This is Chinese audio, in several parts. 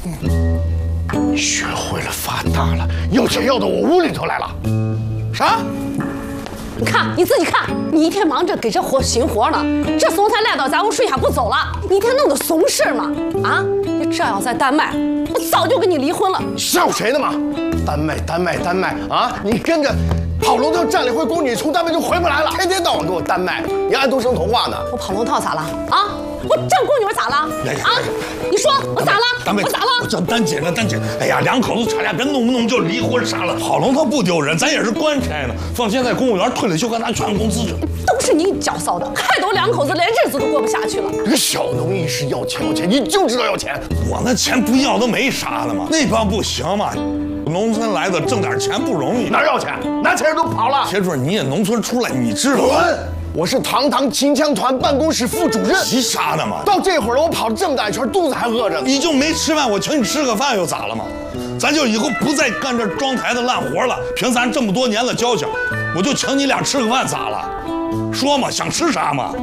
你学会了发大了，要钱要到我屋里头来了。啥？ 你看你自己看，你一天忙着给这活寻活呢，这怂才赖到咱屋睡下不走了。你一天弄的怂事嘛？啊，你这要在丹麦，我早就跟你离婚了。 笑谁呢嘛？丹麦啊！你跟着跑龙套站了一回宫，你从丹麦就回不来了，天天到晚给我丹麦，你安徒生童话呢？ 我跑龙套咋了？啊，我站宫女咋了？啊，你说我咋了？我咋了？ 我叫丹姐呢，丹姐。哎呀，两口子吵架，别动不动就离婚啥了。跑龙套不丢人，咱也是官差呢。放现在公务员退了休，还拿全工资去。 都是你搅骚的，害得我两口子连日子都过不下去了。 这个小农一时要钱，你就知道要钱。 我那钱不要都没啥了吗？那帮不行嘛。农村来的挣点钱不容易， 哪要钱？拿钱人都跑了。 铁准你也农村出来，你知道？ 我是堂堂秦腔团办公室副主任。 急啥呢嘛？ 到这会儿了，我跑了这么大一圈，肚子还饿着呢。 你就没吃饭，我请你吃个饭又咋了嘛？咱就以后不再干这装台的烂活了。凭咱这么多年的交情，我就请你俩吃个饭咋了？说嘛，想吃啥嘛？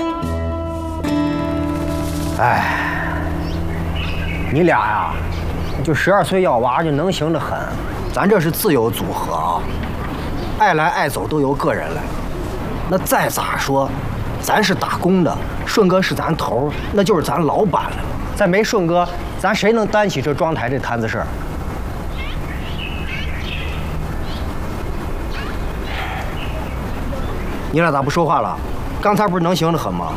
哎，你俩呀，就12岁要娃就能行得很。咱这是自由组合啊，爱来爱走都由个人来。那再咋说，咱是打工的，顺哥是咱头，那就是咱老板了。再没顺哥，咱谁能担起这装台这摊子事儿？你俩咋不说话了？刚才不是能行得很吗？